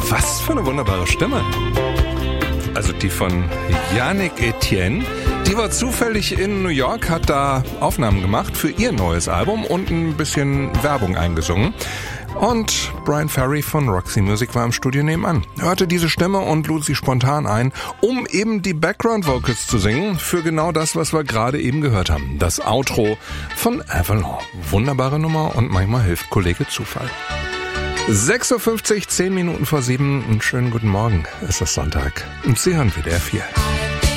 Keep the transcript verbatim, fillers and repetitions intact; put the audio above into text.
Was für eine wunderbare Stimme. Also die von Yannick Etienne. Die war zufällig in New York, hat da Aufnahmen gemacht für ihr neues Album und ein bisschen Werbung eingesungen. Und Bryan Ferry von Roxy Music war im Studio nebenan, hörte diese Stimme und lud sie spontan ein, um eben die Background Vocals zu singen für genau das, was wir gerade eben gehört haben. Das Outro von Avalon. Wunderbare Nummer und manchmal hilft Kollege Zufall. sechs Uhr fünfzig, zehn Minuten vor sieben. Einen schönen guten Morgen. Es ist Sonntag und Sie hören W D R vier.